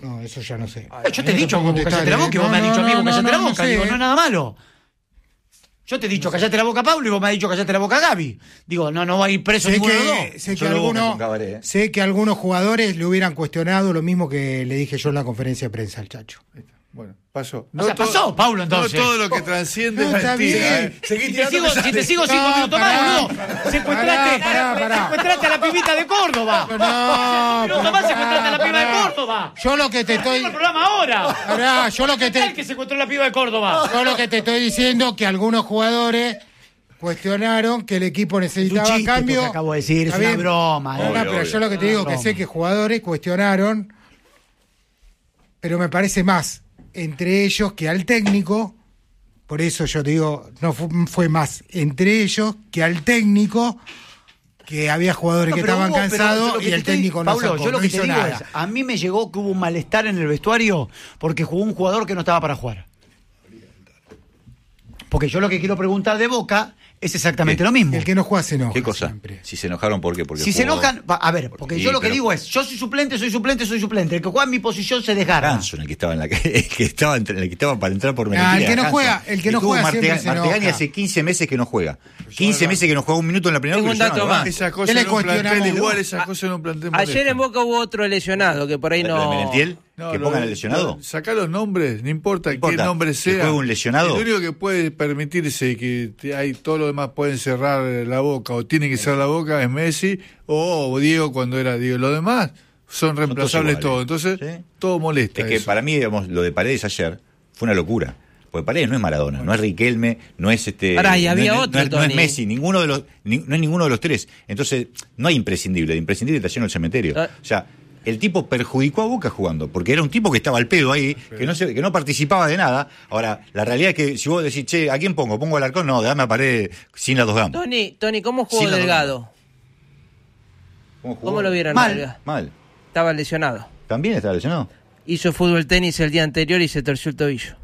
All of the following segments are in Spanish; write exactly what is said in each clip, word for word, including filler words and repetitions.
No, eso ya no sé. Ay, yo te he dicho, vos callate la boca, y vos me has dicho a mí, vos callate la boca. Digo, no es nada malo. Yo te he dicho, callate la boca a Pablo, y vos me has dicho, callate la boca a Gaby. Digo, no, no va a ir preso sé ninguno que, de los dos. Sé que, algunos, cabaret, ¿eh? sé que algunos jugadores le hubieran cuestionado lo mismo que le dije yo en la conferencia de prensa al Chacho. Bueno, pasó. O sea, pasó, todo, Paulo, entonces. No todo lo que transciende No, es está mentira. bien. ¿eh? Seguí Si te, tirando sigo, que si te sale. sigo cinco No, minutos pará, más, boludo. pará, Secuestraste, pará, pará. secuestraste a la pibita de Córdoba. No, Cinco minutos más secuestraste a la pará, piba de pará. Córdoba. Yo lo que te estoy... el programa ahora. Pará, yo lo que ¿Qué te... tal que secuestró a la piba de Córdoba? Yo lo que te estoy diciendo que algunos jugadores cuestionaron que el equipo necesitaba chiste, cambio. lo que acabo de decir, Está es una bien. broma, No, eh. no, Obvio, pero obvio. yo lo que te digo Una que sé broma. que jugadores cuestionaron, pero me parece más entre ellos que al técnico. Por eso yo te digo, no fue, fue más entre ellos que al técnico, que había jugadores No, que pero estaban hubo- pero cansados yo lo que y te el estoy- técnico no Pablo, sacó, yo lo no que te hizo digo nada. es, a mí me llegó que hubo un malestar en el vestuario porque jugó un jugador que no estaba para jugar. Porque yo lo que quiero preguntar de Boca es exactamente ¿Qué? lo mismo. El que no juega se enoja. ¿Qué cosa? Siempre. Si se enojaron, ¿por qué? Porque Si se jugó- enojan, va, a ver, porque Sí, yo lo que pero- digo es, yo soy suplente, soy suplente, soy suplente. El que juega en mi posición se desgarra. Ganso, en el que estaba en la el que estaba entre- el que estaba para entrar por Ah, mentira. el que no Ganso. juega- el que no Estuvo juega Martega- siempre se enoja. Martegani hace quince meses que no juega. quince meses que no juega un minuto en la primera. Tengo porque un yo no dato lo más. banco. Esas ¿Qué cosas le en un plantel cuestionamos? igual, esas cosas en un plantel Ayer molestan. en Boca hubo otro lesionado que por ahí ¿Lo de no. Merentiel? No, ¿Que lo pongan de- el lesionado? lo- Sacá los nombres, no importa, importa, qué nombre que sea. juegue un lesionado. El único que puede permitirse que te- hay todo lo demás pueden cerrar la boca o tienen que cerrar la boca es Messi o Diego cuando era Diego. Los demás son reemplazables todos. iguales. Entonces, Sí. todo molesta. Es que eso. para mí, digamos, lo de Paredes ayer fue una locura. Porque Paredes no es Maradona, no es Riquelme, no es este. Pará, y no, había no- otro, no es, no es Tony. Messi, ninguno de los, ni- no es ninguno de los tres. Entonces, no hay imprescindible, de imprescindible está lleno el cementerio. Ah. O sea, el tipo perjudicó a Boca jugando, porque era un tipo que estaba al pedo ahí, que no se, que no participaba de nada. Ahora, la realidad es que si vos decís, che, ¿a quién pongo? ¿Pongo al Alarcón? No, dame a Paredes sin las dos gambas. Tony, Tony, ¿cómo jugó Sí, no, Delgado? ¿Cómo, jugó? ¿Cómo lo vieron? Mal. Delgado? Mal. Estaba lesionado. ¿También estaba lesionado? Hizo fútbol tenis el día anterior y se torció el tobillo.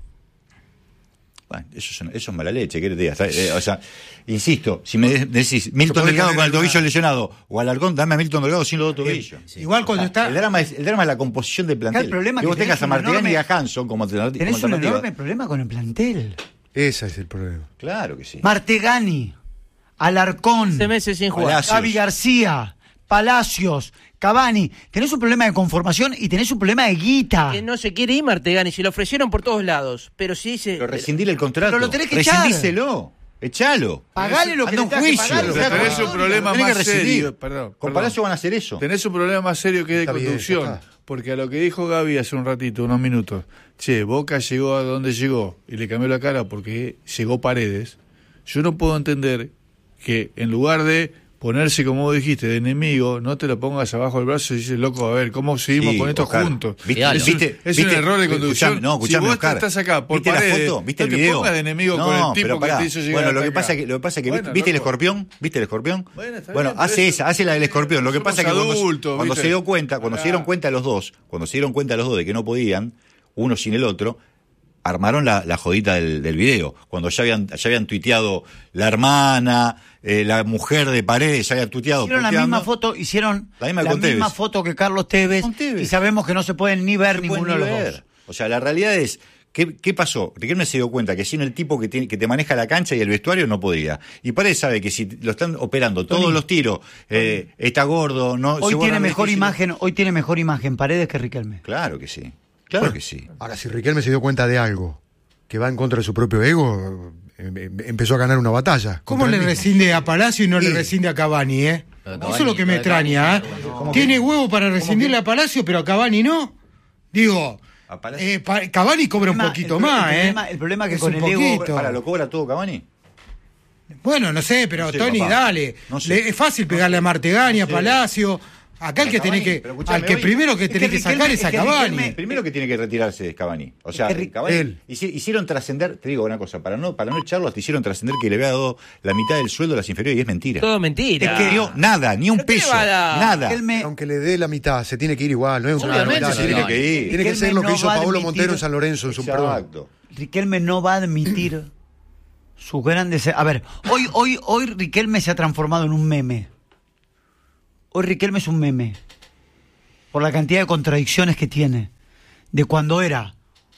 Bueno, eso es, una- eso es mala leche, ¿qué te diga? Eh, o sea, insisto, si me de- decís Milton puede Delgado poner con el una- tobillo lesionado o Alarcón, dame a Milton Delgado sin los dos tobillos. Igual cuando O sea, está... El drama, es, el drama es la composición del plantel. Acá el problema que es vos que tengas tenés a un Martegani enorme- y a Hanson como alternativa. Tenés como un alternativa. enorme problema con el plantel. Ese es el problema. Claro que sí. Martegani, Alarcón, Seis meses sin jugar. Palacios. Gaby García, Palacios, Cavani. Tenés un problema de conformación y tenés un problema de guita. Que no se quiere ir Martegani, se lo ofrecieron por todos lados. Pero sí se. Pero rescindir el contrato. Pero lo tenés que echar. Rescindíselo. Echalo. Pagale lo que Anda le un tengas que juicio. pagar, o Pero sea, tenés con- un problema Tenés que más rescindir. serio. Perdón, Con perdón. Palacio van a hacer eso. Tenés un problema más serio que de Está bien, conducción. ya está. Porque a lo que dijo Gaby hace un ratito, unos minutos, che, Boca llegó a donde llegó y le cambió la cara porque llegó Paredes. Yo no puedo entender que en lugar de ponerse, como vos dijiste, de enemigo, no te lo pongas abajo del brazo y dices, loco, a ver, ¿cómo seguimos Sí, con esto Oscar. juntos? ¿Viste? Claro. Es, ¿Viste? es ¿Viste? un error de conducción. Escuchame, no, escuchame, si vos Oscar. estás acá por ¿Viste Paredes, la foto? ¿Viste no el te video? pongas de enemigo no, con el pero tipo que pará. te hizo llegar Bueno, lo hasta que pasa acá. que lo que pasa que Bueno, ¿viste el loco. escorpión? ¿Viste el escorpión? Bueno, está Bueno, bien, pero hace eso- esa, hace la del escorpión. Lo que somos pasa que cuando, adultos, cuando ¿viste? se dio cuenta, cuando se Pará. dieron cuenta los dos, cuando se dieron cuenta los dos de que no podían, uno sin el otro, armaron la, la jodita del, del video. Cuando ya habían, ya habían tuiteado la hermana, eh, la mujer de Paredes, ya habían tuiteado. Hicieron la puteando. misma foto, hicieron La misma la con misma Tevez. foto que Carlos Tevez, Con Tevez. y sabemos que no se pueden ni ver No se ninguno de pueden los ni ver. dos. O sea, la realidad es, ¿qué, qué pasó? Riquelme se dio cuenta que sin el tipo que, tiene, que te maneja la cancha y el vestuario no podía. Y Paredes sabe que si lo están operando todos Tony, los tiros, eh, está gordo, no Hoy se borra tiene mejor difícil. imagen, hoy tiene mejor imagen Paredes que Riquelme. Claro que sí, claro Bueno, que sí. Ahora, si Riquelme se dio cuenta de algo que va en contra de su propio ego, em- em- empezó a ganar una batalla. ¿Cómo contra le él mismo. rescinde a Palacio y no le Sí. rescinde a Cavani, eh? Pero Eso Cavani- es lo que me pero extraña, ¿eh? ¿Cómo Tiene que? huevo para rescindirle a Palacio, pero a Cavani no. Digo, A Palacio- eh, Pa- Cavani cobra un El poquito problema- más, el ¿eh? problema- el problema que Es con un el ego- poquito. Para, ¿lo cobra todo Cavani? Bueno, no sé, pero No sé, Tony, papá. dale. No sé. Le- es fácil pegarle a Martegani, a sé. Palacio. Acá el que Cavani, tenés que, pero escuchame, al que hoy- primero que es que tenés que, Riquelme- sacar es a es que Cavani. Riquelme- El primero que tiene que retirarse es Cavani. O sea, Es que Ri- Cavani él. hici- hicieron trascender, te digo una cosa, para no, para no echarlo, hasta hicieron trascender que le había dado la mitad del sueldo a las inferiores y es mentira. Todo mentira. Es que dio nada, ni un ¿Pero qué peso, va a dar? nada. Riquelme, Aunque le dé la mitad, se tiene que ir igual, no es una Obviamente novedad, se tiene tiene que, que ir. tiene que ser lo que Riquelme hizo no va a Paolo admitir- Montero en San Lorenzo en su perdón. Exacto. Riquelme no va a admitir sus grandes... A ver, hoy, hoy, hoy Riquelme se ha transformado en un meme. Hoy Riquelme es un meme. Por la cantidad de contradicciones que tiene. de cuando era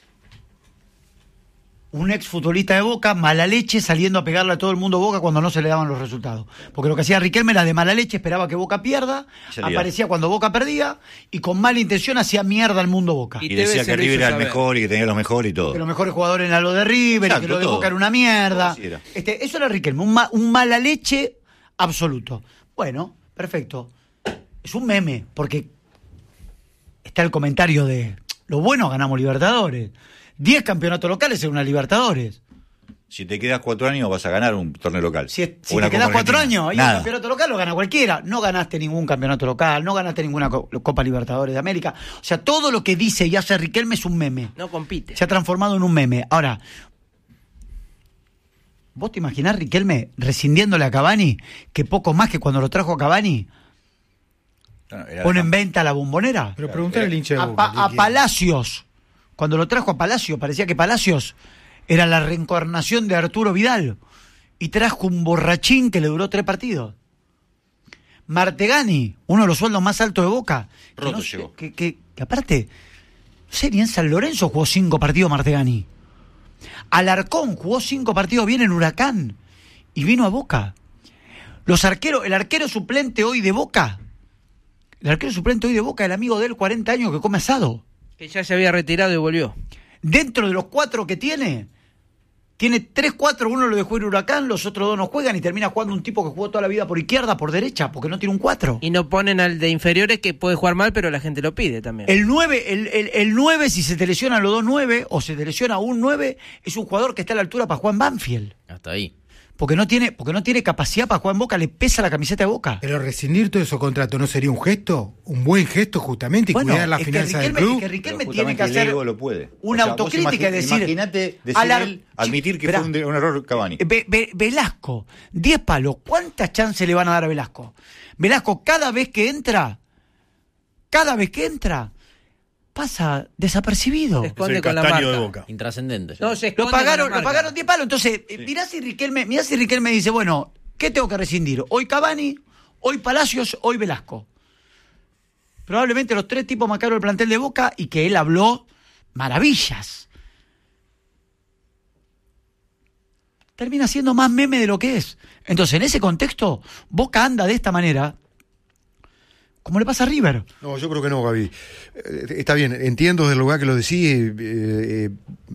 un ex futbolista de Boca, mala leche, saliendo a pegarle a todo el mundo Boca cuando no se le daban los resultados. Porque lo que hacía Riquelme era de mala leche, esperaba que Boca pierda, Salía. aparecía cuando Boca perdía, y con mala intención hacía mierda al mundo Boca. Y, Y decía Tevez que se lo River hizo era el saber. mejor y que tenía los mejores y todo. Que los mejores jugadores eran los de River, Exacto, y que lo de todo. Boca era una mierda. Así era. Este, eso era Riquelme, un, ma- un mala leche absoluto. Bueno, perfecto. Es un meme, porque está el comentario de lo bueno ganamos Libertadores. Diez campeonatos locales en una Libertadores. Si te quedas cuatro años vas a ganar un torneo local. Si, es- O si una te quedás Copa cuatro Argentina. años y un Nada. campeonato local lo gana cualquiera. No ganaste ningún campeonato local, no ganaste ninguna co- Copa Libertadores de América. O sea, todo lo que dice y hace Riquelme es un meme. No compite. Se ha transformado en un meme. Ahora, ¿vos te imaginás Riquelme rescindiéndole a Cavani, que poco más que cuando lo trajo a Cavani, No, no, era- pone en venta la Bombonera? Pero preguntar al hincha de A, Boca. Pa- ¿qué a quiere? Palacios, cuando lo trajo a Palacios, parecía que Palacios era la reencarnación de Arturo Vidal, y trajo un borrachín que le duró tres partidos. Martegani, uno de los sueldos más altos de Boca, que Roto no sé- llegó. que, que- que aparte, no sé, ni en San Lorenzo jugó cinco partidos Martegani. Alarcón jugó cinco partidos bien en Huracán y vino a Boca. Los arqueros, el arquero suplente hoy de Boca, el arquero suplente hoy de Boca, el amigo de él, cuarenta años, que come asado. Que ya se había retirado y volvió. Dentro de los cuatro que tiene, tiene tres, cuatro, uno lo dejó en Huracán, los otros dos no juegan y termina jugando un tipo que jugó toda la vida por izquierda, por derecha, porque no tiene un cuatro. Y no ponen al de inferiores, que puede jugar mal, pero la gente lo pide también. El nueve, el, el, el nueve, si se te lesionan los dos nueve o se te lesiona un nueve, es un jugador que está a la altura para jugar en Banfield. Hasta ahí. Porque no tiene, porque no tiene capacidad para jugar en Boca, le pesa la camiseta de Boca. Pero rescindir todo esos contratos no sería un gesto, un buen gesto justamente, y Bueno, cuidar la es que finanza del Riquelme- club. es que Riquelme Pero tiene que justamente el hacer ego lo puede. una O sea, vos autocrítica y imagi- decir... Imagínate decir a la- él, admitir que Esperá. fue un, de- un error Cavani. Ve- Ve- Velasco, diez palos, ¿cuántas chances le van a dar a Velasco? Velasco cada vez que entra, cada vez que entra, pasa desapercibido. Se esconde Es el con la castaño marca. de Boca. Intrascendente. No, se Lo esconde pagaron, con la lo marca. pagaron diez palos, entonces, eh, mirá si Riquelme, mirá si Riquelme dice, bueno, ¿qué tengo que rescindir? Hoy Cavani, hoy Palacios, hoy Velasco. Probablemente los tres tipos más caros del plantel de Boca y que él habló maravillas. Termina siendo más meme de lo que es. Entonces, en ese contexto, Boca anda de esta manera, como le pasa a River. No, yo creo que no, Gaby. Eh, está bien, entiendo desde el lugar que lo decís, eh, eh,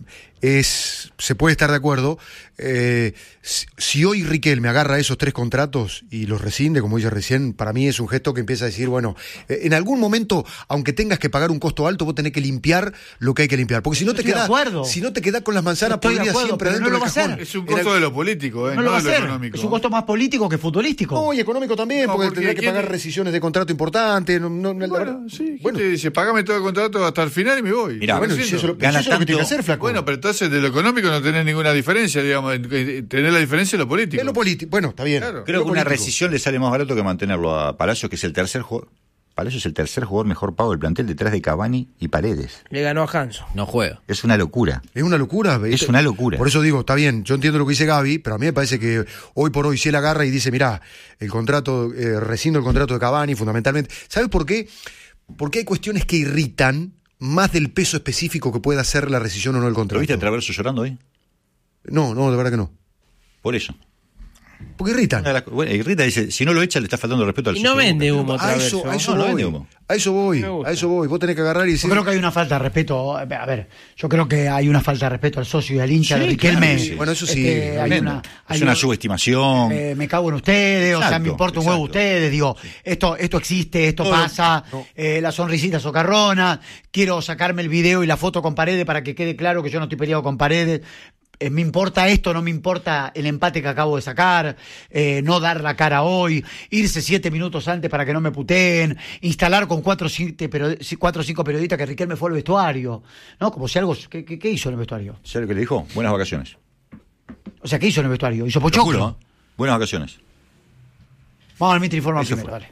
es, se puede estar de acuerdo. Eh, si, si hoy Riquelme agarra esos tres contratos y los rescinde, como dice recién, para mí es un gesto que empieza a decir, bueno, eh, en algún momento, aunque tengas que pagar un costo alto, vos tenés que limpiar lo que hay que limpiar. Porque si no Yo te estoy de quedás, acuerdo. si no te quedás con las manzanas Estoy de podridas acuerdo, siempre pero adentro no lo del va a hacer. cajón. Es un En costo el- de lo político, ¿eh? No lo va a de lo hacer. económico. Es un costo más político que futbolístico. No, y económico también, No, porque, porque tendrás que ¿quién- pagar rescisiones de contrato importantes. No, no, no, la verdad- Bueno, sí. ¿quién bueno, te dice? Pagame todo el contrato hasta el final y me voy. Mirá, bueno, Lo si siento. eso, lo- Gana si eso es lo que tiene que tanto- hacer, flaco. Bueno, pero entonces de lo económico no tenés ninguna diferencia, digamos. en- en- Tenés la diferencia en lo político. es lo político. Bueno, está bien. Claro. Creo Lo que una político. rescisión le sale más barato que mantenerlo a Palacios, que es el tercer jugador. Palacios es el tercer jugador mejor pago del plantel detrás de Cavani y Paredes. Le ganó a Hanso. No juega. Es una locura. Es una locura. Es una locura. Por eso digo, está bien, yo entiendo lo que dice Gaby, pero a mí me parece que hoy por hoy si él agarra y dice, mirá, el contrato, eh, rescindo el contrato de Cavani fundamentalmente. ¿Sabes por qué? Porque hay cuestiones que irritan más del peso específico que pueda hacer la rescisión o no del ¿Lo contrato. viste a Traverso llorando hoy? No, no, de verdad que no. Por eso. Porque irritan. Una de las- Bueno, y Rita dice, si no lo echa le está faltando el respeto al Y no socio de vende Boca. humo A Traverso. eso, a eso No, no voy. vende humo. A eso voy, Me gusta. a eso voy. Vos tenés que agarrar y Yo decir. creo que hay una falta de respeto. A ver, yo creo que hay una falta de respeto al socio y al hincha Sí, de Riquelme. claro que sí. Bueno, eso sí, Este, hay tremendo. una, Es hay una un- subestimación. eh, me cago en ustedes, o sea, Exacto, me importa un huevo exacto. ustedes, digo, esto, esto existe, esto Todo- pasa, no. eh, la sonrisita socarrona, quiero sacarme el video y la foto con Paredes para que quede claro que yo no estoy peleado con Paredes. Eh, me importa esto, no me importa el empate que acabo de sacar, eh, no dar la cara hoy, irse siete minutos antes para que no me puteen, instalar con cuatro o siete period- cuatro o cinco periodistas que Riquelme fue al vestuario, ¿no? Como si algo... ¿Qué, qué, qué hizo en el vestuario? ¿Sabes lo que le dijo? Buenas vacaciones. O sea, ¿qué hizo en el vestuario? ¿Hizo Te lo pochoclo? juro, ¿eh? Buenas vacaciones. Vamos al Mitre Informa Eso primero, fue. dale.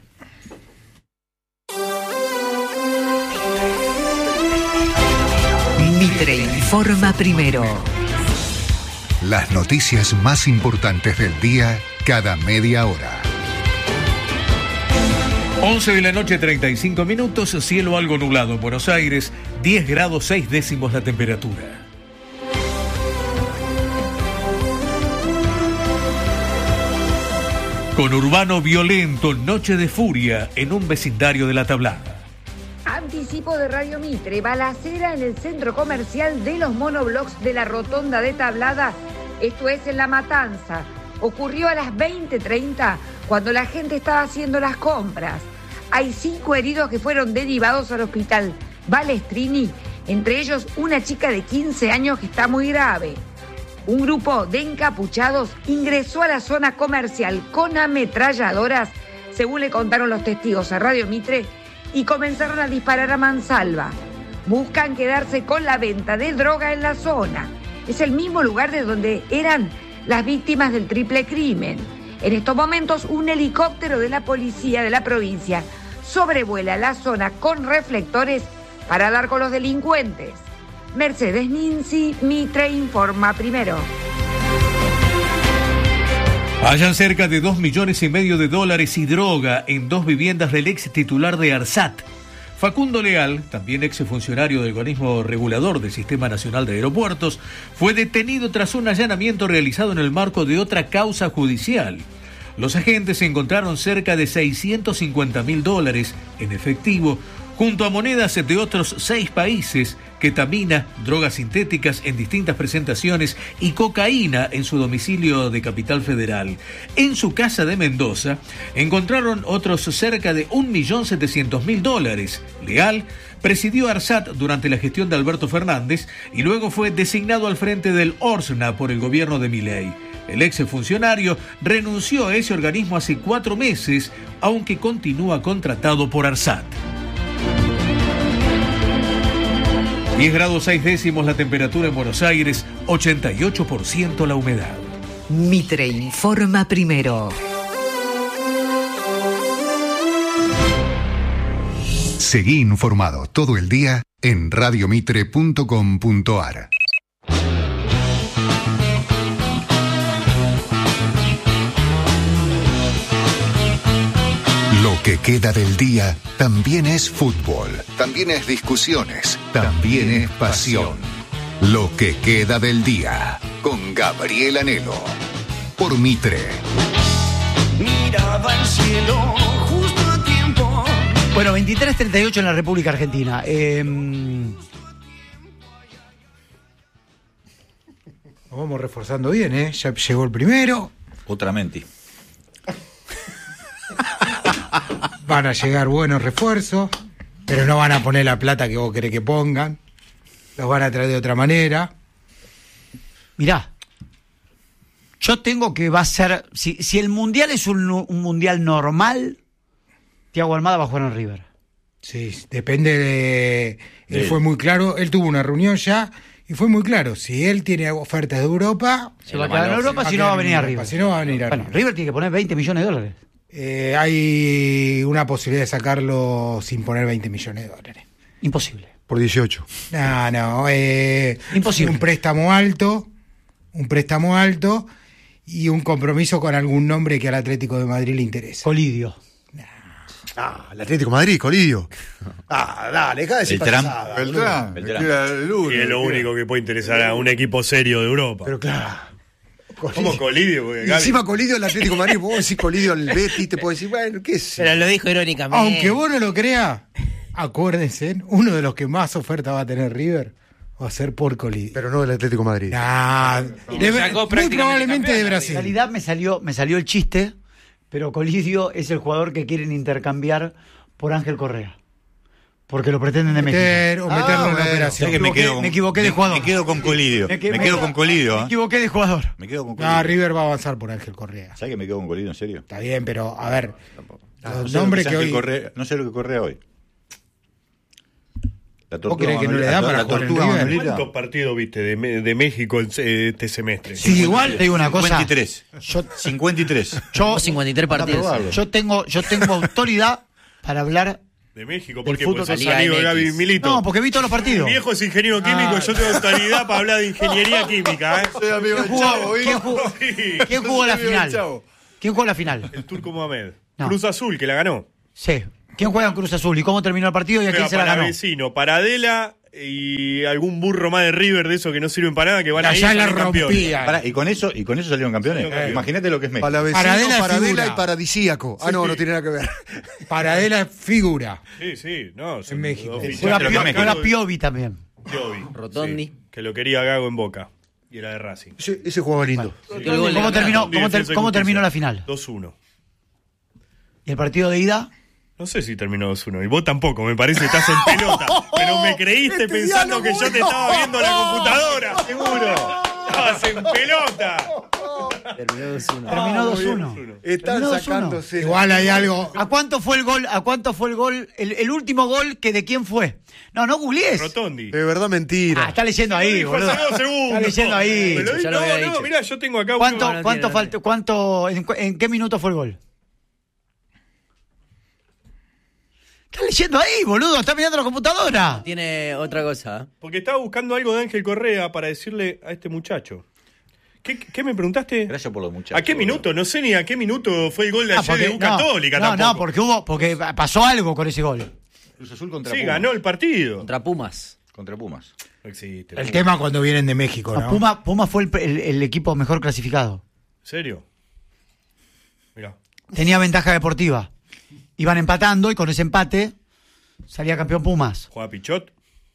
Mitre informa primero. Las noticias más importantes del día cada media hora. once de la noche, treinta y cinco minutos, cielo algo nublado en Buenos Aires, diez grados seis décimos la temperatura. Conurbano violento, noche de furia en un vecindario de La Tablada. Anticipo de Radio Mitre, balacera en el centro comercial de los monoblocks de la Rotonda de Tablada, esto es en La Matanza. Ocurrió a las veinte treinta cuando la gente estaba haciendo las compras. Hay cinco heridos que fueron derivados al hospital Balestrini, entre ellos una chica de quince años que está muy grave. Un grupo de encapuchados ingresó a la zona comercial con ametralladoras, según le contaron los testigos a Radio Mitre, y comenzaron a disparar a mansalva. Buscan quedarse con la venta de droga en la zona. Es el mismo lugar de donde eran las víctimas del triple crimen. En estos momentos, un helicóptero de la policía de la provincia sobrevuela la zona con reflectores para dar con los delincuentes. Mercedes Ninzi, Mitre informa primero. Hallan cerca de dos millones y medio de dólares y droga en dos viviendas del ex titular de ARSAT. Facundo Leal, también ex funcionario del organismo regulador del Sistema Nacional de Aeropuertos, fue detenido tras un allanamiento realizado en el marco de otra causa judicial. Los agentes encontraron cerca de seiscientos cincuenta mil dólares en efectivo, junto a monedas de otros seis países, ketamina, drogas sintéticas en distintas presentaciones y cocaína en su domicilio de Capital Federal. En su casa de Mendoza encontraron otros cerca de un millón setecientos mil dólares. Leal presidió ARSAT durante la gestión de Alberto Fernández y luego fue designado al frente del ORSNA por el gobierno de Milei. El ex funcionario renunció a ese organismo hace cuatro meses, aunque continúa contratado por ARSAT. diez grados seis décimos la temperatura en Buenos Aires, ochenta y ocho por ciento la humedad. Mitre informa primero. Seguí informado todo el día en radiomitre punto com punto ar. Lo que queda del día también es fútbol, también es discusiones, también es pasión. Lo que queda del día con Gabriel Anelo por Mitre. Miraba el cielo justo a tiempo. Bueno, veintitrés treinta y ocho en la República Argentina. Eh... Nos vamos reforzando bien, ¿eh? Ya llegó el primero. Otra menti. Van a llegar buenos refuerzos, pero no van a poner la plata que vos querés que pongan. Los van a traer de otra manera. Mirá, yo tengo que va a ser... Si, si el Mundial es un, un Mundial normal, Thiago Almada va a jugar en River. Sí, depende de... Él Sí. fue muy claro, él tuvo una reunión ya y fue muy claro. Si él tiene ofertas de Europa... Se va a quedar en Europa, si no va a venir a River. Si no va a venir a Bueno, River. River tiene que poner veinte millones de dólares. Eh, hay una posibilidad de sacarlo sin poner veinte millones de dólares. Imposible. Por dieciocho. No, no. Eh, Imposible. Un préstamo alto, un préstamo alto y un compromiso con algún nombre que al Atlético de Madrid le interesa. Colidio. Ah, el Atlético de Madrid, Colidio. Ah, dale, deja de decir Beltrán. payasada, Beltrán, Beltrán. me queda el uno, Y es lo me queda. único que puede interesar a un equipo serio de Europa. Pero claro. ¿Cómo Colidio? Porque, Y Gaby, encima Colidio el Atlético de Madrid, vos decís Colidio al Betis, te puedo decir, bueno, qué sé. Pero lo dijo irónicamente. Aunque vos no lo creas, acuérdense, uno de los que más oferta va a tener River va a ser por Colidio. Pero no el Atlético de Madrid. Nah, Y de- lo sacó muy prácticamente probablemente campeón, de En Brasil. realidad me salió, me salió el chiste, pero Colidio es el jugador que quieren intercambiar por Ángel Correa. Porque lo pretenden de México. Meter, o Ah, meterlo en la bueno. operación. ¿Sabés que me, equivoqué- quedo con, me equivoqué de me- jugador. Me quedo con Colidio. Me Me, que- me- quedo con Colidio. Me ¿eh? equivoqué de jugador. Me quedo con Colidio. No, River va a avanzar por Ángel Correa. ¿Sabes que me quedo con Colidio, en serio? Está bien, pero a ver, No los sé lo nombres que que Ángel hoy... Correa- no sé lo que Correa hoy. La ¿Vos creés que no le da la- para la jugar en tortuga River? Manolita. ¿cuántos partidos viste de, Me- de México en- eh, este semestre? Sí, igual te digo una cosa. cincuenta y tres. Yo, cincuenta y tres. yo, cincuenta y tres partidos. probarlo. yo tengo, yo tengo autoridad para hablar. De México, Del porque fútbol pues sos Liga amigo de M X. Gaby Milito. No, porque vi todos los partidos. Mi viejo es ingeniero químico Ah. y yo tengo autoridad para hablar de ingeniería química. ¿eh? Soy amigo ¿Quién del jugó, Chavo, ¿viste? quién jugó- Sí. quién jugó la Soy amigo del final? Chavo. ¿Quién jugó la final? El Turco Mohamed. No. Cruz Azul, que la ganó. Sí, ¿Quién juega en Cruz Azul y cómo terminó el partido y a quién se la ganó? Paravecino, Paradela y algún burro más de River de esos que no sirven para nada, que van a ir ya la campeones. rompía. Pará, y con eso y con eso salieron campeones. Salieron Eh, Imagínate lo que es México. Palavecino, Paradela Paradela figura. y Paradisíaco. Ah, no, no tiene nada que ver. Paradela figura. Sí, sí, no. son México. dos Juega, oficiales. lo que Pio- México. juega Piovi también. Piovi, Rotondi. sí, que lo quería Gago en Boca. Y era de Racing. Ese, ese jugaba lindo. Sí. ¿Cómo terminó, Rotondi, cómo ter- Defensa y cómo Justicia. terminó la final? dos uno. ¿Y el partido de ida? No sé si terminó dos uno. Y vos tampoco, me parece que estás en pelota. Pero me creíste Este pensando que diálogo, yo te no. estaba viendo la computadora. Seguro. Estabas en pelota. Terminó dos uno. Terminó dos uno. Están Terminó dos uno. sacándose. Igual hay algo. ¿A cuánto fue el gol? ¿A cuánto fue el gol? El, el último gol que de quién fue. No, no googlees. Rotondi. De verdad, mentira. Ah, está leyendo ahí, Dijo boludo. hace dos segundos. Está leyendo ahí. Me lo di- Ya lo no, había no, dicho. mirá, yo tengo acá uno- ¿Cuánto, No, no cuánto tiene, no faltó? ¿Cuánto? En, cu- en qué minuto fue el gol? Está leyendo ahí, boludo. Está mirando la computadora. Tiene otra cosa. ¿eh? Porque estaba buscando algo de Ángel Correa para decirle a este muchacho. ¿Qué, qué me preguntaste? Gracias por los muchachos. ¿A qué minuto? No sé ni a qué minuto fue el gol de Ah, ayer porque- de U no, Católica no, tampoco. no, porque hubo, porque pasó algo con ese gol. Cruz Azul contra Sí, Pumas. ganó el partido. Contra Pumas. Contra Pumas. No existe. El ¿En tema cuando vienen de México, No, ¿no? Puma, Puma fue el, el- el equipo mejor clasificado. serio? Mirá. Tenía ventaja deportiva. Iban empatando y con ese empate salía campeón Pumas. Juega Pichot.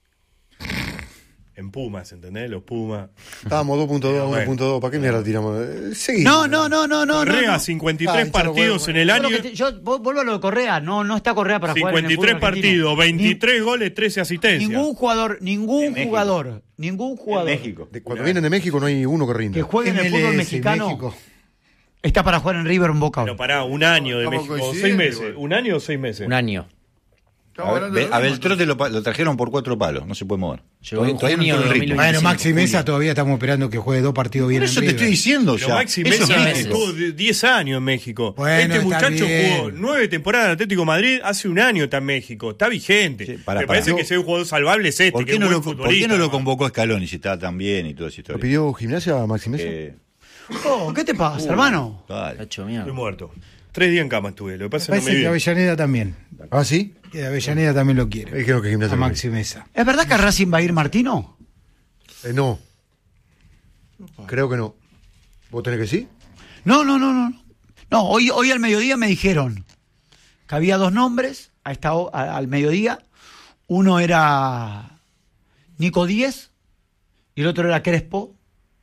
En Pumas, ¿entendés? Los Pumas. Estábamos dos punto dos, Bueno. uno punto dos. ¿Para qué mierda tiramos? Eh, Seguí. No, no, no, no, no. Correa, no, no. cincuenta y Ah, tres hinchalo, partidos huevo. en el Yo, año. lo que te- yo vo- vuelvo a lo de Correa. No, no está Correa para jugar en el cincuenta y tres fútbol argentino. partidos, veintitrés goles, trece asistencias. Ningún jugador, ningún En México. jugador, ningún jugador En México. De- cuando vienen de México no hay uno que rinda. que juegue en el M L fútbol S, mexicano México. está para jugar en River o en Boca. Pero pará, un año de Estamos México. Seis coincidentes, meses. igual. ¿Un año o seis meses? Un año. A, Be- a Beltrote lo, pa- lo trajeron por cuatro palos, no se puede mover. Llegó en Todavía no junio entró de el ritmo. dos mil veinticinco. Bueno, Maxi Julio. Mesa todavía estamos esperando que juegue dos partidos bien Por eso en te River. estoy diciendo Pero ya. Maxi Eso Mesa es meses. estuvo de diez años en México. Bueno, este está muchacho bien. jugó nueve temporadas en Atlético de Madrid, hace un año está en México. Está vigente. Sí, pará, Me pará. parece que si hay un jugador salvable es este. ¿Por que qué, es no buen lo, ¿Por qué futbolista, no lo además. convocó Scaloni si estaba tan bien y toda esa ¿Lo historia? pidió gimnasia a Maxi Mesa? Eh, Oh, ¿qué te pasa, hermano? dale. Ocho mierda. Estoy muerto. Tres días en cama estuve. Lo que pasa es que no Parece me que vi. Avellaneda también. ¿Ah, sí? Que Avellaneda también lo quiere. Dijeron que gimnasia. A lo Maxi Mesa. ¿Es verdad que a Racing va a ir Martino? quiere. Eh, no. Creo que no. ¿Vos tenés que sí? No, no, no, no. No, hoy, hoy al mediodía me dijeron que había dos nombres a esta, ho- a- al mediodía. Uno era Nico Díez y el otro era Crespo.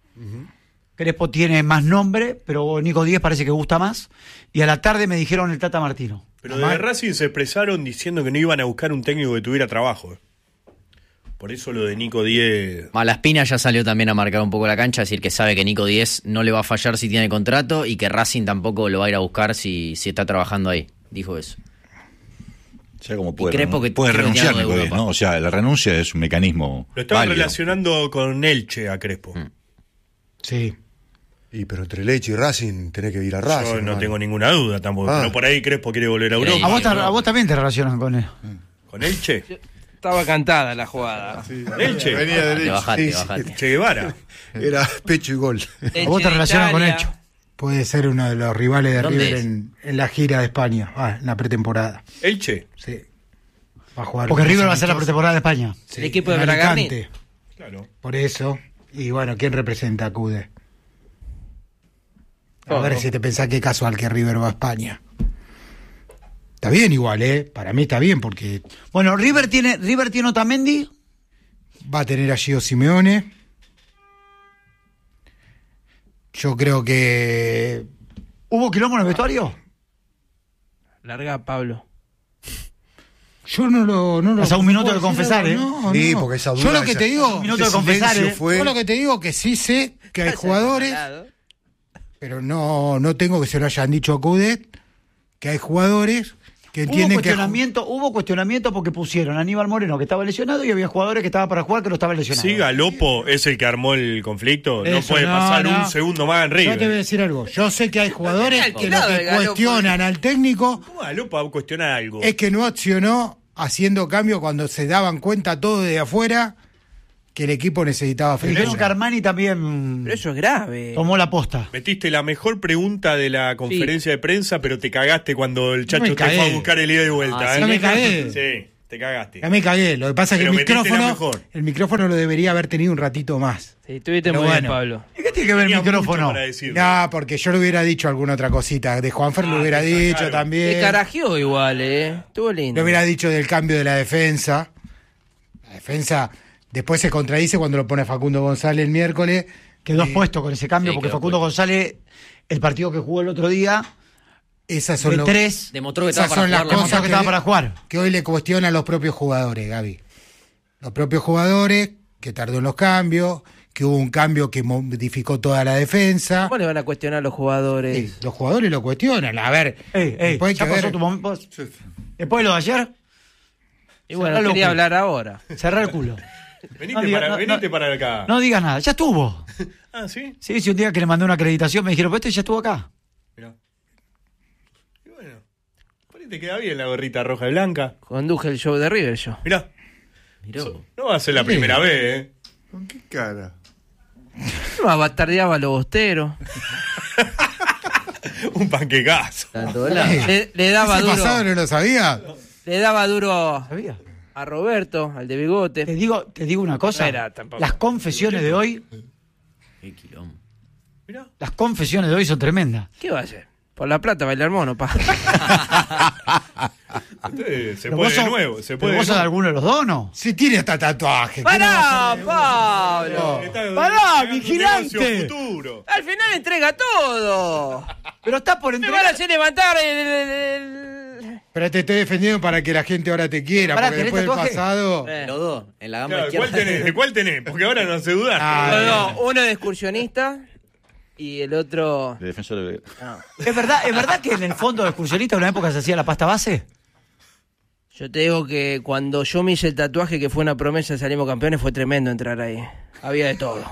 Crespo tiene más nombre, pero Nico Díez parece que gusta más. Y a la tarde me dijeron el Tata Martino. Pero de Racing se expresaron diciendo que no iban a buscar un técnico que tuviera trabajo. Por eso lo de Nico Díez. Malaspina ya salió también a marcar un poco la cancha, decir que sabe que Nico Díez no le va a fallar si tiene contrato y que Racing tampoco lo va a ir a buscar si, si está trabajando ahí. Dijo eso. Ya como puede, Crespo renun- que puede creo que renunciar, algo de Nico Díez, Europa. ¿no? O sea, la renuncia es un mecanismo Lo estaban válido. relacionando con Elche a Crespo. Sí. Y pero entre Leche y Racing tenés que ir a Racing. Yo no hermano. tengo ninguna duda tampoco. Ah. Pero por ahí Crespo quiere volver a Sí. Europa. A vos, te- ¿no? a vos también te relacionan con él. ¿Con Elche? Estaba cantada la jugada. Elche. Venía de Te Leche. bajate, Sí, sí. bajate. Che Guevara. Era pecho y gol. A vos te relacionan con Elcho. Puede ser uno de los rivales de ¿Dónde River es? en, en la gira de España, ah, en la pretemporada. Elche. Sí. Va a jugar Porque con River los va a ser la amistosos. pretemporada de España. Sí, El equipo de en Bragarni. Alicante. Claro. Por eso. Y bueno, ¿quién representa a Cude? A Ojo. ver si te pensás que casual que River va a España. Está bien igual, ¿eh? Para mí está bien porque Bueno, River tiene, River tiene Otamendi. va a tener a Gio Simeone. Yo creo que... ¿Hubo quilombo en el vestuario? Larga Pablo. Yo no lo... No lo O sea, un minuto puedo de confesar, decir ¿eh? algo, no, Sí, no. porque esa Yo duda, lo que esa- te digo... Un minuto de ese confesar, silencio ¿eh? fue- Yo lo que te digo que sí sé que hay jugadores, pero no, no tengo que se lo hayan dicho a Coudet, que hay jugadores que Hubo entienden que... cuestionamiento, hubo cuestionamiento porque pusieron a Aníbal Moreno que estaba lesionado y había jugadores que estaban para jugar que no estaban lesionados. Si Galopo es el que armó el conflicto, no Eso, puede no, pasar no. un segundo más en Yo te voy a River. decir algo. Yo sé que hay jugadores que lo alquilado que el Galopo. cuestionan al técnico ¿Cómo Galopo va a cuestionar algo? es que no accionó haciendo cambio cuando se daban cuenta todo de afuera que el equipo necesitaba Dijeron fecha. que Armani también Pero eso es grave. tomó la posta. Metiste la mejor pregunta de la conferencia de prensa, pero te cagaste cuando el chacho me te cagué. fue a buscar el ida y vuelta. Ah, ¿eh? sí, No me cagué. Sí, te cagaste. Ya me cagué. Lo que pasa es que Pero el metiste la micrófono, mejor. el micrófono lo debería haber tenido un ratito más. Sí, estuviste Pero muy bien, bueno. Pablo. ¿Y qué tiene que ver el Tenía mucho micrófono? para decirle. No, porque yo le hubiera dicho alguna otra cosita. De Juanfer Ah, lo hubiera te dicho sacaron. también. Te carajeó igual, ¿eh? Estuvo lindo. Le hubiera dicho del cambio de la defensa. La defensa después se contradice cuando lo pone Facundo González el miércoles. Quedó Eh, expuesto con ese cambio sí, porque quedó Facundo expuesto. González, el partido que jugó el otro día, Esas son, de lo- tres, Demostró que esas estaba para son las jugar la demostró cosas que que, estaba para jugar. que hoy le cuestionan los propios jugadores, Gaby. Los propios jugadores, que tardó en los cambios, que hubo un cambio que modificó toda la defensa. ¿Cómo le van a cuestionar a los jugadores? Sí, los jugadores lo cuestionan. A ver, Ey, ey, después hay ya que pasó ver- tu momento. Después de lo de ayer, Y bueno, Cerralo, quería pues. hablar ahora. cerrar el culo. Venite, No diga- para, no, venite no. para acá. No digas nada, ya estuvo. Ah, ¿sí? Sí, sí, un día que le mandé una acreditación me dijeron, pero este ya estuvo acá. Mirá. Y bueno, por ahí te queda bien la gorrita roja y blanca. Conduje el show de River yo. Mirá, Miró. no va a ser la primera vez, ¿eh? ¿Con qué cara? No, bastardeaba a los bosteros. Un panquecazo. Está en todos lados. Le, le daba ¿Ese pasado duro. no lo sabía? Le daba duro ¿Sabía? a Roberto, al de Te bigote. digo, te digo una cosa. No era tampoco. Las confesiones de hoy, Qué quilombo. Mirá. las confesiones de hoy son tremendas. ¿Qué va a hacer? Por la plata bailar mono, pa. Usted se Pero puede vos de sos- nuevo, se pero puede vos de sos de nuevo. alguno de los dos, ¿no? Si tiene hasta tatuaje. ¿qué no va a ¡Pará, hacer? Pablo! Está- Pará, está un vigilante. negocio futuro. Al final entrega todo. Pero está por Me van a entregar. hacer levantar el... el- el- Pero te estoy defendiendo para que la gente ahora te quiera, Pará, porque ¿querés después del tatuaje? pasado... Eh. Los dos, en la gamba Claro, izquierda. ¿cuál tenés? ¿De cuál tenés? Porque ahora no se duda. Ah, No, no, uno de excursionista y el otro... De defensor de... ¿Es verdad, ¿Es verdad que en el fondo de excursionista en una época se hacía la pasta base? Yo te digo que cuando yo me hice el tatuaje, que fue una promesa, salimos campeones, fue tremendo entrar ahí. Había de todo.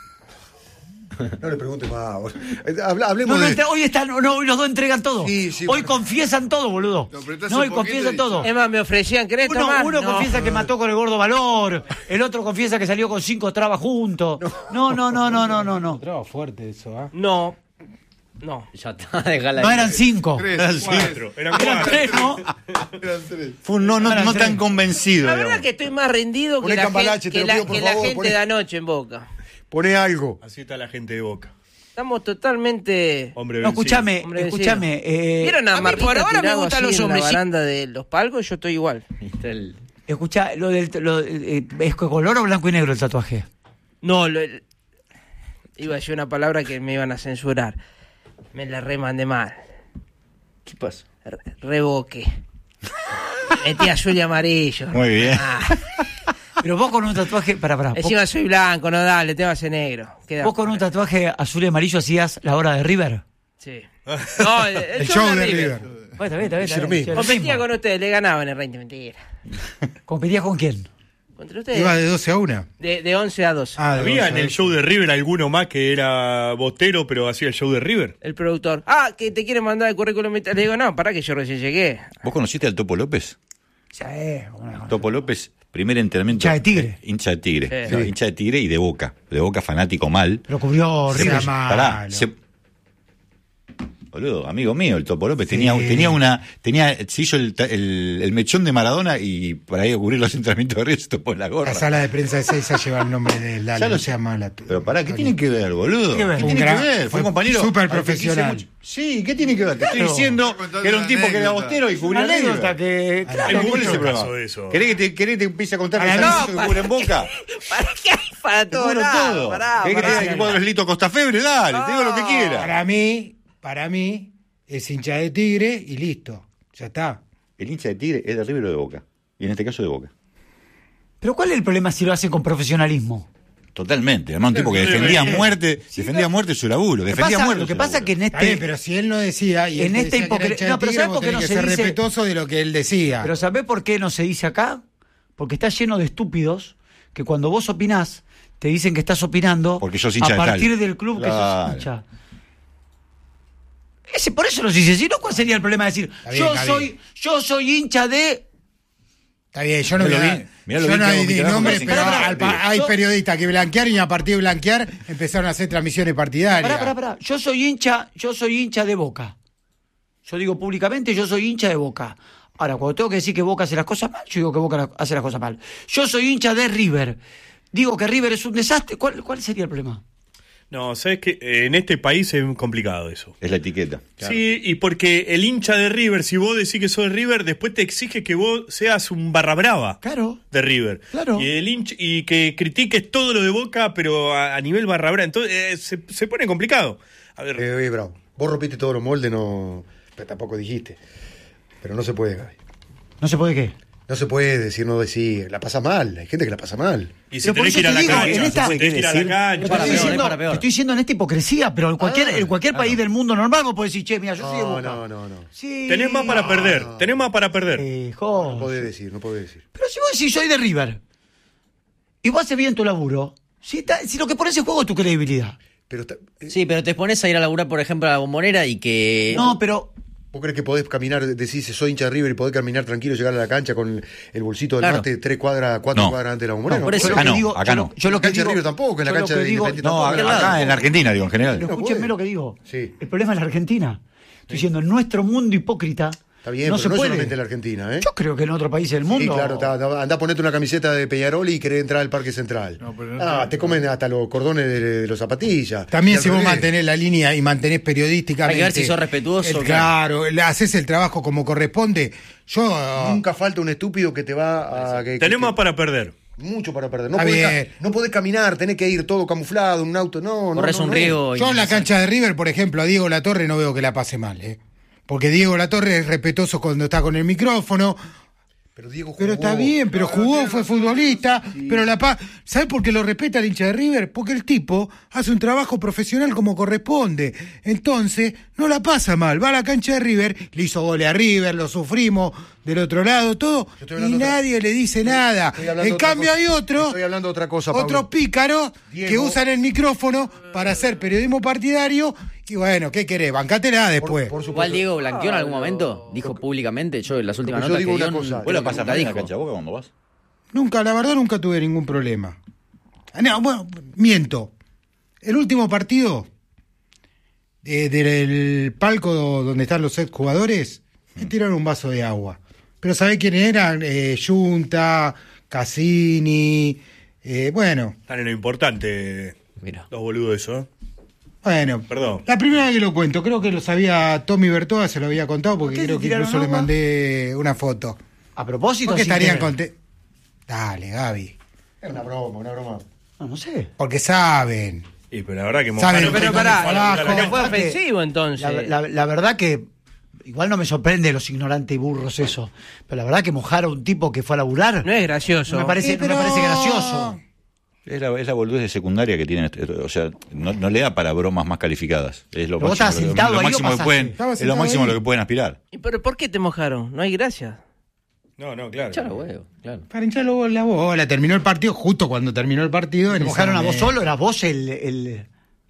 No le pregunte más. boludo. Eh, habla- hablemos No, no, de... este- hoy están, no, hoy los dos entregan todo. Sí, sí, hoy bueno. confiesan todo, boludo. Lo apretás No, un hoy poquito confiesan y todo. Es más, me ofrecían, ¿querés Uno, tomar? uno No. confiesa que mató con el gordo valor, el otro confiesa que salió con cinco trabas juntos. No, no, no, no, no, no, no. Entraba fuerte eso, ¿ah? No, no. Ya está, dejala No ahí. eran cinco. Tres, Cuatro, eran Eran cuatro. tres, ¿no? eran tres. Fue un no, no, Eran no tres. tan convencido. La verdad digamos. que estoy más rendido que Poné la, cambalache, gente, te que lo la, pido, por que la favor, gente poné- de anoche en Boca. Pone algo. Así está la gente de Boca. Estamos totalmente... Hombre No, vencido. escúchame, Hombre escúchame. Eh, ¿Vieron a, a mí Martita por ahora me tirado gustan así los en la hombres. baranda de los palcos? Yo estoy igual. Está el- Escucha, lo del, lo, eh, ¿es color o blanco y negro el tatuaje? No, lo- el- iba a decir una palabra que me iban a censurar. Me la remandé mal. ¿Qué pasa? Re- Revoque. Metí azul y amarillo. Muy bien. Ah, Pero vos con un tatuaje, para, para. encima soy blanco, no dale, te vas a negro. Queda- Vos con un tatuaje azul y amarillo hacías la hora de River. Sí. No, el, el El show, show de de River. River. Bueno, está bien, está bien, está bien. Sirmí. Sí, lo Competía mismo. con ustedes, le ganaba en el ranking, mentira. ¿Competías con quién? Contra ustedes. Iba de doce a una. De, de once a doce. Ah, de ¿Había doce en a el doce. show de River alguno más que era bostero, pero hacía el show de River? El productor. Ah, que te quiere mandar el currículum. Le digo, no, para que yo recién llegué. ¿Vos conociste al Topo López? Sí, una- Topo López, primer entrenamiento. Hincha de Tigre. Eh, Hincha de Tigre. Sí. No, hincha de Tigre y de Boca. De Boca fanático mal. Lo cubrió Se- River. llama- pará, malo. se- Boludo, amigo mío, el Topo López tenía, tenía una, tenía, se hizo el, ta- el, el mechón de Maradona y para ir a cubrir los entrenamientos de River se topó la gorra. La sala de prensa de Seiza lleva el nombre de él. Dale, Ya lo no sé. sea mala. Pero pará, ¿qué tiene que ver, boludo? ¿Qué ver? ¿Qué Un tiene gran- que ver? Fue fue compañero. súper al que quise profesional. mucho. Sí, ¿qué tiene que ver? Te estoy Claro. diciendo que era un tipo que era Anécdota. bostero y Una cubría a anécdota River. que. Hay Claro, ¿Cuál es mucho el problema? caso de eso. ¿Querés que te, querés que te empiece a contar Para que no, sabes que para- cubre en Boca? ¿Para qué? Para Te todo cubro lado. todo. Pará, ¿Querés que te pará. diga que cuadro es Lito Costafebre? Dale, te digo lo que quiera. Para mí, para mí, es hincha de Tigre y listo. Ya está. El hincha de Tigre es de River o de Boca. Y en este caso de Boca. Pero ¿cuál es el problema si lo hacen con profesionalismo? Totalmente. Además, un tipo que defendía a muerte, defendía a muerte su laburo. Lo que Defendía a pasa, muerte lo que su pasa laburo. que en Está bien, este. pero si él no decía y En él te esta decía que era hipocre- hincha de no, pero Tigre, ¿sabes vos por qué tenés no que se ser dice? respetuoso de lo que él decía. Pero ¿sabés por qué no se dice acá? Porque está lleno de estúpidos que cuando vos opinás, te dicen que estás opinando Porque sos hincha a de tal. partir del club que Claro. sos hincha. Ese, por eso los dice, si no, ¿cuál sería el problema de decir, Está bien, yo Gaby. soy, yo soy hincha de Está bien, yo no, Mirá voy lo a- bien, mirá lo yo bien no que hay hago mi ni trabajo nombres, para pero cincuenta al- partidos. hay Yo- periodistas que blanquearon y a partir de blanquear empezaron a hacer transmisiones partidarias. Pará, pará, pará. Yo soy hincha, yo soy hincha de Boca. Yo digo públicamente, yo soy hincha de Boca. Ahora, cuando tengo que decir que Boca hace las cosas mal, yo digo que Boca la- hace las cosas mal. Yo soy hincha de River. Digo que River es un desastre. ¿Cuál, cuál sería el problema? No, sabes que en este país es complicado eso. Es la etiqueta. Sí, y porque el hincha de River, si vos decís que sos de River, después te exige que vos seas un barra brava Claro. de River. Claro. Y, el hincha, y que critiques todo lo de Boca, pero a, a nivel barra brava. Entonces eh, se, se pone complicado. A ver, Eh, eh, bravo. Vos rompiste todos los moldes, no. Pero tampoco dijiste. Pero no se puede, Gaby. ¿No se puede qué? No se puede decir, no decir. La pasa mal. Hay gente que la pasa mal. y si Pero por tenés que ir eso a la te digo, cancha, en esta- si tenés que ir a la cancha. Te para estoy, peor, diciendo, es para peor. te estoy diciendo en esta hipocresía, pero en cualquier, Ah, en cualquier país del mundo normal vos podés decir, che, mira, yo soy de No, Boca. no, no, no. Sí. Tenés más para perder, tenés más para perder. Eh, jo. No podés decir, no podés decir. Pero si vos decís, soy de River, y vos haces bien tu laburo, si, está- si lo que pones en juego es tu credibilidad. Pero está- eh, Sí, pero te pones a ir a laburar, por ejemplo, a la Bombonera y que... No, pero ¿Vos crees que podés caminar, decís soy hincha de River y podés caminar tranquilo, llegar a la cancha con el, el bolsito del Claro. mate tres cuadras, cuatro No. cuadras antes de la bombonera? No, por eso- yo lo acá que no, digo, acá yo no. lo- yo lo En que la cancha de digo, River tampoco, en la yo lo cancha que de digo- Independiente No, tampoco. acá, acá en la Argentina, digo, en general. Pero No escúchenme puede. lo que digo. Sí. El problema es la Argentina. Estoy diciendo, en nuestro mundo hipócrita, Está bien, no pero se no es puede. solamente en la Argentina, ¿eh? Yo creo que en otros países del mundo. Sí, claro, está- está- andá a ponerte una camiseta de Peñarol y querés entrar al Parque Central. No, pero no ah, te- te comen hasta los cordones de, de los zapatillas. También Y si al vos revés. mantenés la línea y mantenés periodísticamente... Hay que ver si sos respetuoso, el- claro, le haces el trabajo como corresponde. Yo... Nunca falta un estúpido que te va a... que- Tenés que- más para perder. Mucho para perder. No Está podés, bien. ca- no podés caminar, tenés que ir todo camuflado en un auto. No, no, Corres no, un no. riesgo. Yo en la cancha de River, por ejemplo, a Diego Latorre no veo que la pase mal, ¿eh? Porque Diego Latorre es respetuoso cuando está con el micrófono. Pero Diego jugó. Pero está bien, pero No, no, jugó, tiene fue razón. futbolista, Sí. pero la paz... ¿Sabes por qué lo respeta el hincha de River? Porque el tipo hace un trabajo profesional como corresponde. Entonces, no la pasa mal. Va a la cancha de River, le hizo goles a River, lo sufrimos del otro lado, todo, estoy y hablando otra- nadie le dice nada. Estoy hablando En otra cambio cosa. hay otro... Estoy hablando de otra cosa, Otros Pablo. pícaros que Diego- usan el micrófono para hacer periodismo partidario y bueno, ¿qué querés? Bancátela después. Por supuesto. Igual Diego blanqueó en algún momento, dijo públicamente, yo en las últimas yo notas digo que dio, una cosa, creo ¿Vos la que pasas nunca mal en la dijo. cancha de Boca cuando vas? Nunca, la verdad, nunca tuve ningún problema. Ah, no, bueno, miento. El último partido eh, del palco donde están los exjugadores, me tiraron un vaso de agua. Pero ¿sabés quiénes eran? Eh, Junta, Cassini, eh, bueno, Están en lo importante Mira. los boludos eso, ¿eh? bueno. Perdón. La primera vez que lo cuento, creo que lo sabía Tommy Bertoa, se lo había contado porque ¿Por qué creo te que tiraron incluso le agua? mandé una foto. A propósito, Porque sin estarían querer. contentos. Dale, Gaby. Es una broma, una broma. No, no sé. Porque saben. Y pero la verdad que Saben mojaron- que Pero con el pará, trabajo- pero fue Aparte, ofensivo entonces. La, la- la verdad que igual no me sorprende los ignorantes y burros eso, pero la verdad que mojar a un tipo que fue a laburar No es gracioso. no me parece, Sí, no me pero- parece gracioso. Es la, es la boludez de secundaria que tienen. este- O sea, no, no le da para bromas más calificadas. Es lo Pero vos máximo, estabas lo- sentado lo ahí o máximo que pasaste. pueden, Estabas es lo sentado máximo ahí. a lo que pueden aspirar. ¿Y pero por qué te mojaron? No hay gracia. No, no, claro. Chalo, huevo, claro. Para hinchar luego la bola, terminó el partido, justo cuando terminó el partido. ¿Te en mojaron esa a vos me- solo? ¿Eras vos el, el-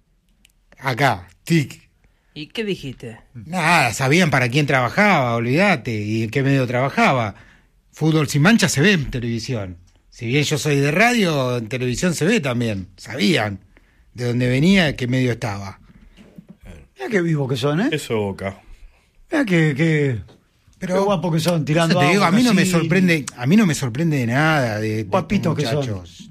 Acá, tic. ¿Y qué dijiste? Nada, sabían para quién trabajaba, olvídate, y en qué medio trabajaba. Fútbol sin mancha se ve en televisión. Si bien yo soy de radio, en televisión se ve también. Sabían de dónde venía, de qué medio estaba. Mirá qué vivo que son, ¿eh? Eso Boca. Mirá qué, qué, Pero qué guapo que son tirando Eso te digo, agua, a mí no me así. sorprende, a mí no me sorprende de nada de, de Guapitos estos que son. muchachos.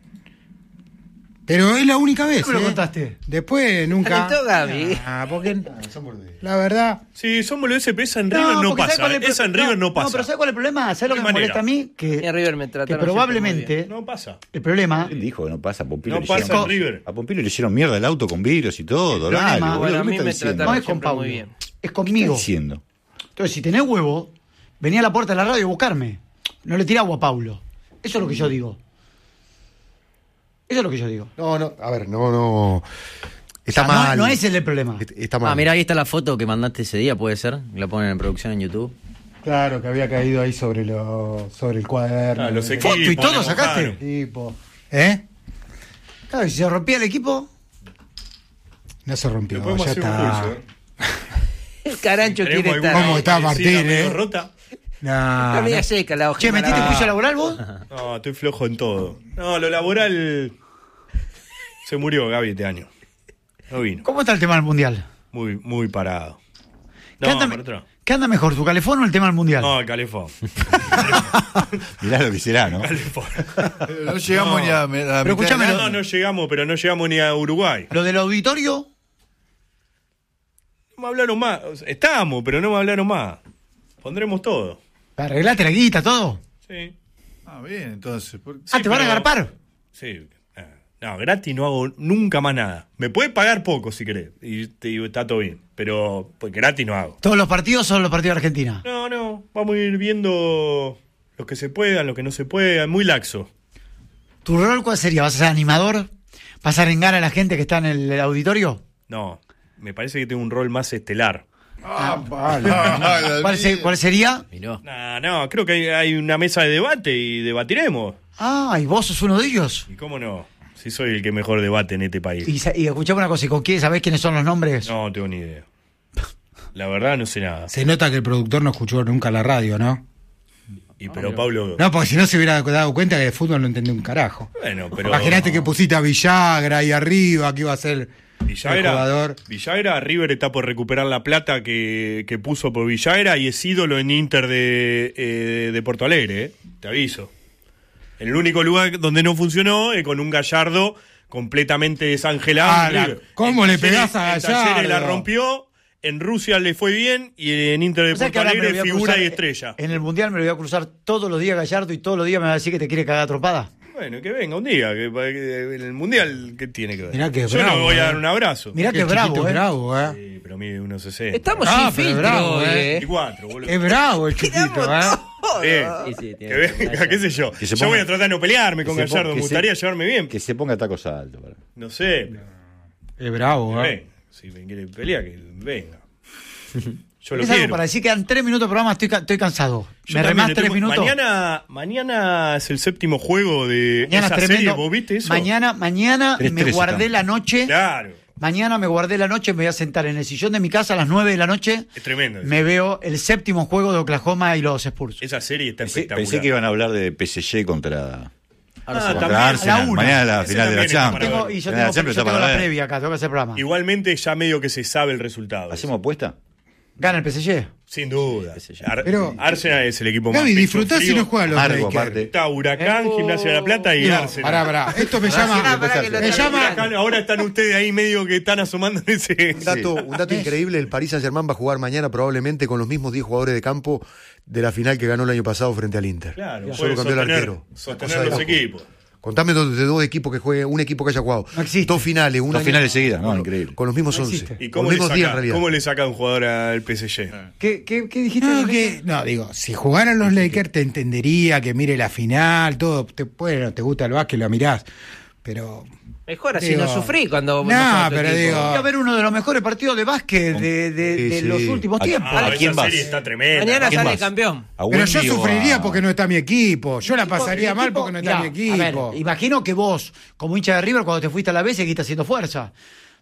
Pero es la única vez. ¿Cómo me lo ¿eh? contaste? Después nunca. Calentó Gaby. Ah, porque la verdad. Sí, son boludeces, pero esa en River no, porque ¿sabes pasa. cuál es el Esa en pro- River no, no, pasa. No, pero ¿sabes cuál es el problema? ¿Sabes lo que ¿De me qué molesta a mí? Y Que, en River me que trataron probablemente No pasa. el problema Él dijo que no pasa. A Pompilio, No le pasa hicieron, en River. a Pompilio le hicieron mierda el auto con vidrios y todo. El Dale, problema- boludo, Bueno, ¿qué a mí estás me diciendo? no trataron es con siempre Paulo, muy bien. es ¿Qué conmigo. estás diciendo? Entonces, si tenés huevo, vení a la puerta de la radio a buscarme. No le tiré agua a Paulo. Eso es lo que yo digo. Eso es lo que yo digo. No, no, a ver, no, no. Está O sea, no- mal. no es el problema. Est- Está mal. Ah, mira, ahí está la foto que mandaste ese día, puede ser. La ponen en producción en YouTube. Claro, que había caído ahí sobre lo, sobre el cuaderno. Ah, los El equipos. ¿Foto y todo le sacaste? mojaron. equipo. ¿Eh? Claro, y si se rompía el equipo, No se rompió, Le podemos ya hacer un está. pulso, ¿eh? El Carancho Tenemos quiere alguna estar. ¿Cómo está parecida Martín, medio eh? rota. No, Está media no. seca la hoja. Che, ¿metiste Ah. juicio laboral vos? No, estoy flojo en todo. No, lo laboral. Se murió Gaby este año. No vino. ¿Cómo está el tema del mundial? Muy, muy parado. ¿Qué, No, anda, por otro. ¿Qué anda mejor, tu calefón o el tema del mundial? No, el calefón. Mirá lo que será, ¿no? Calefón. No llegamos No. ni a, a la Pero mitad escuchame, del lo- No, año. no llegamos, pero no llegamos ni a Uruguay. ¿Lo del auditorio? No me hablaron más. O sea, estábamos, pero no me hablaron más. Pondremos todo. ¿Arreglaste la guita, todo? Sí. Ah, bien, entonces. ¿por- ah, Sí, ¿te van a pero- agarpar? Sí. Ah, No, gratis no hago nunca más nada. Me puedes pagar poco si querés. Y te digo, está todo bien. Pero pues gratis no hago. ¿Todos los partidos son los partidos de Argentina? No, no. Vamos a ir viendo los que se puedan, los que no se puedan. Muy laxo. ¿Tu rol cuál sería? ¿Vas a ser animador? ¿Vas a arengar a la gente que está en el auditorio? No. Me parece que tengo un rol más estelar. Ah, vale. ¿Cuál, se- cuál sería? Miró. No, no. Creo que hay, hay una mesa de debate y debatiremos. Ah, ¿y vos sos uno de ellos? ¿Y cómo no? Si soy el que mejor debate en este país. Y, sa- y escuchame una cosa, ¿y con quién sabés quiénes son los nombres? No tengo ni idea. La verdad no sé nada. Se nota que el productor no escuchó nunca la radio, ¿no? Y pero Pablo. No, porque si no se hubiera dado cuenta que de fútbol no entendía un carajo. Bueno, pero. Imagínate que pusiste a Villagra ahí arriba, que iba a ser el Villagra, jugador. Villagra, River está por recuperar la plata que, que puso por Villagra y es ídolo en Inter de, eh, de Porto Alegre, eh. Te aviso. El único lugar donde no funcionó es con un Gallardo completamente desangelado. Ah, en la- River. ¿cómo En le Talleres- pegás a en Talleres la Gallardo? rompió, en Rusia le fue bien y en Inter de O sea que Porto ahora me lo Alegre voy a figura cruzar- y estrella. En el mundial me lo voy a cruzar todos los días Gallardo y todos los días me va a decir que te quiere cagar a tropada. Bueno, que venga un día, que, que en el Mundial, ¿qué tiene que ver? Mirá que Yo bravo, le voy a dar eh. un abrazo. Mirá Qué que bravo, chiquito eh. bravo, eh. Sí, pero mide uno sesenta. Estamos Ah, sin pero filtro bravo, hoy, eh. eh. veinticuatro, boludo. Es bravo el chiquito, ¿eh? Bien. Sí, sí, tiene- Que venga, qué sé yo. Que se Yo ponga- voy a tratar de no pelearme con que se Gallardo, ponga- me que se- gustaría llevarme bien. Que se ponga tacos altos. para- No sé, Es bravo, que ¿eh? venga. Si me quiere pelear, que venga. Yo lo Es algo quiero. para decir que en tres minutos de programa estoy, ca- estoy cansado. Yo ¿Me también remás le tres tengo- minutos? Mañana, mañana es el séptimo juego de Mañana esa es tremendo. serie. ¿Vos viste eso? Mañana, mañana Tres, me tres guardé estamos. la noche. Claro, Mañana me guardé la noche, me voy a sentar en el sillón de mi casa a las nueve de la noche. es tremendo. Me veo el séptimo juego de Oklahoma y los Spurs. Esa serie está Pensé, espectacular. pensé que iban a hablar de P S G contra, Ah, contra también. Arsenal. A la una. Mañana la Ese final de la también está para Champions. Tengo- ver. y yo La tengo, Champions yo está tengo para la ver. previa acá, tengo que hacer programa. Igualmente ya medio que se sabe el resultado. ¿Hacemos apuesta? Gana el P S G. Sin duda. Ar- Pero- Arsenal es el equipo más Gaby, pecho disfrutá frío. si no juegan los Amargo, Lakers. aparte. Está Huracán, Eh, Gimnasia de la Plata y No, Arsenal. pará, pará. Esto me Pará, llama. pará, que lo Me está llama. Huracán, ahora están ustedes ahí medio que están asomando en ese. Un dato, un dato increíble, el Paris Saint-Germain va a jugar mañana probablemente con los mismos diez jugadores de campo de la final que ganó el año pasado frente al Inter. Claro, Solo puede cambió el sostener, arquero. sostener Cosa de los loco. equipos. Contame dos- de dos equipos que jueguen, un equipo que haya jugado. No existe. Dos finales, un Dos año- finales seguidas, no, con, increíble. Con los mismos No once. existe. ¿Y Con cómo los le, mismos diez en saca, realidad. cómo le saca un jugador al P S G? ¿Qué, qué, qué dijiste? No, de los que, Lakers? no, digo, si jugaran los Lakers te entendería que mire la final, todo. Te, bueno, te gusta el básquet, lo mirás. Pero. Mejor así Digo, no sufrí cuando. no, juega tu pero equipo. digo- Va a haber uno de los mejores partidos de básquet de, de- Sí, de sí. los últimos ¿A- tiempos. a Ah, quién esa vas? serie está tremenda. Mañana ¿Quién sale vas? campeón. ¿A Pero yo Wemby o sufriría a- porque no está mi equipo. Yo la pasaría El mal equipo- porque no está mirá, mi a ver, equipo. imagino que vos, como hincha de River, cuando te fuiste a la B, seguiste haciendo fuerza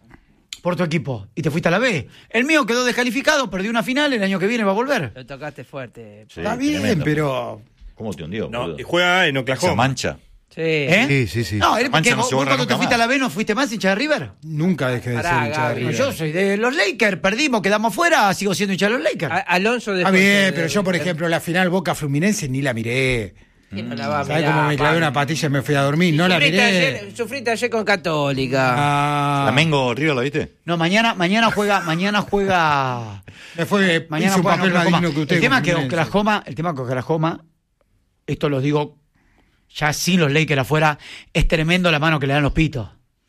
por tu equipo y te fuiste a la B. El mío quedó descalificado, perdió una final, el año que viene va a volver. Lo tocaste fuerte. Sí, Está bien, tremendo. pero. ¿Cómo te hundió? No, boludo? y juega en Esa Oklahoma. mancha. Sí. ¿Eh? Sí, sí, sí. No, él, Mancha ¿qué, no vos, se vos borra cuando nunca te fuiste a más. la B no fuiste más hincha de River? Nunca dejé de Pará, ser hincha de Gaby. No, River. yo soy de los Lakers, perdimos, quedamos fuera, sigo siendo hincha de los Lakers. A- Alonso Está después bien, de- pero yo, por ejemplo, la final Boca Fluminense ni la miré. Sí, no la va a ¿Sabes mirar, cómo me clavé Pablo. una patilla y me fui a dormir? No la Sufriste miré. ayer, sufriste ayer con Católica. Ah, ¿Flamengo River la viste? No, mañana, mañana juega, mañana juega. me fue, Mañana hice un juega papel más Oklahoma. digno que usted. El tema con que Fluminense. Oklahoma, el tema que Oklahoma, esto lo digo ya sin los Lakers afuera, es tremendo la mano que le dan los pitos.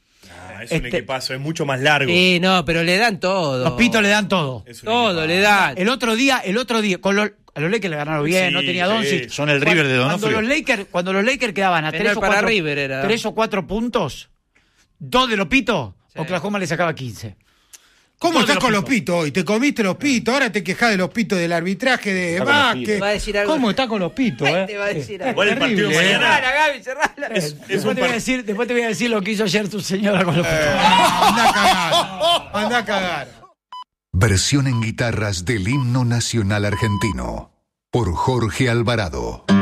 Ah, es un Este- equipazo, es mucho más largo. Sí, no, pero le dan todo. Los pitos le dan todo. Es un Todo equipazo. le dan. El otro día, el otro día, con los, a los Lakers le ganaron bien, Sí, no tenía sí. Doncic. Son el River de Cuando Donofrio. los Lakers, cuando los Lakers quedaban a Penal tres o, para cuatro, River era. tres o cuatro puntos, dos de los pitos, Sí. Oklahoma le sacaba quince. ¿Cómo Dos de estás los con los pitos. pitos hoy? Te comiste los pitos, ahora te quejás de los pitos del arbitraje de Está con los básquet. pitos. Va a decir algo. ¿Cómo está con los pitos, eh? Te va a decir Es algo. Igual el partido terrible, eh. mañana- Cerrala, Gaby, cerrala. Es, es Después un te, voy a par- decir, después te voy a decir lo que hizo ayer tu señora con los pitos. Anda a cagar. Anda a cagar. Versión en guitarras del himno nacional argentino. por Jorge Alvarado.